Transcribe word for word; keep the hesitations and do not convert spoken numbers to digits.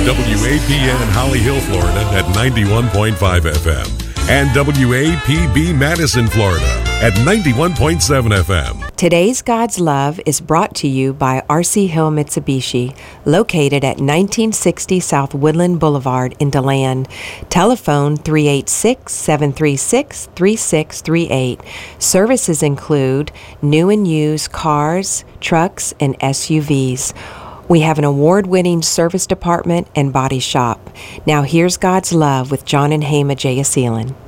W A P N Holly Hill, Florida at ninety-one point five F M and W A P B Madison, Florida at ninety-one point seven F M. Today's God's Love is brought to you by R C Hill Mitsubishi, located at nineteen sixty South Woodland Boulevard in DeLand. Telephone three eight six, seven three six, three six three eight. Services include new and used cars, trucks, and S U Vs. We have an award-winning service department and body shop. Now here's God's Love with John and Hema Jayasilan.